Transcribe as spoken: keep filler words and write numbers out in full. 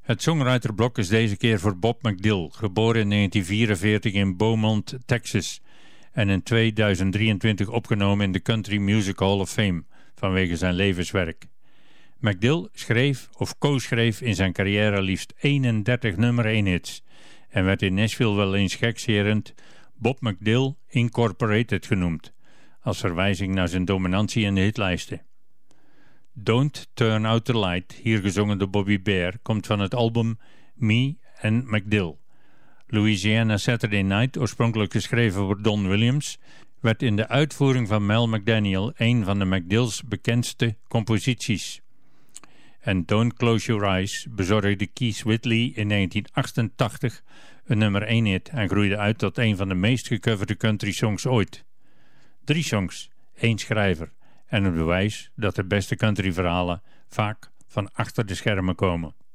Het songwriterblok is deze keer voor Bob McDill, geboren in negentien vierenveertig in Beaumont, Texas en in tweeduizend drieëntwintig opgenomen in de Country Music Hall of Fame vanwege zijn levenswerk. McDill schreef of co-schreef in zijn carrière liefst eenendertig nummer één hits en werd in Nashville wel eens gekscherend Bob McDill Incorporated genoemd, als verwijzing naar zijn dominantie in de hitlijsten. Don't Turn Out the Light, hier gezongen door Bobby Bare, komt van het album Me and McDill. Louisiana Saturday Night, oorspronkelijk geschreven door Don Williams, werd in de uitvoering van Mel McDaniel een van de McDill's bekendste composities. En Don't Close Your Eyes bezorgde Keith Whitley in negentien achtentachtig een nummer één hit en groeide uit tot een van de meest gecoverde country songs ooit. Drie songs, één schrijver en een bewijs dat de beste country verhalen vaak van achter de schermen komen.